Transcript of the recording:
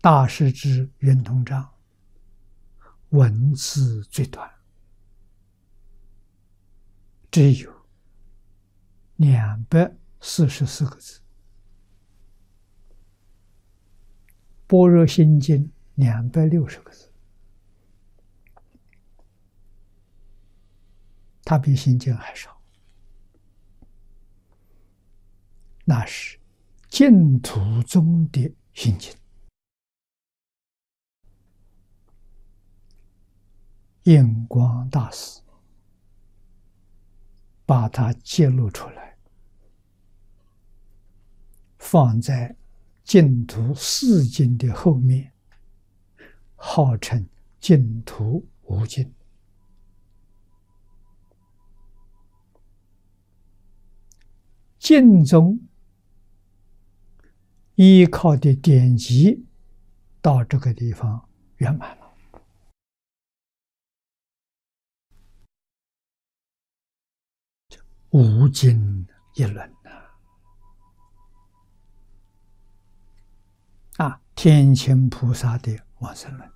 大师之圆通章，文字最短，只有244个字。般若心经260个字，它比心经还少。那是净土宗的心经。印光大师把它揭露出来，放在净土四经的后面，号称净土五经。净宗依靠的典籍到这个地方圆满了。无经一论天亲菩萨的往生论。